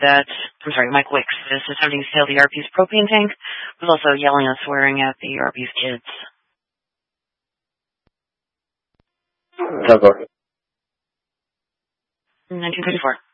that, Mike Wicks is attempting to steal the ERP's propane tank, was also yelling and swearing at the ERP's kids. 1934.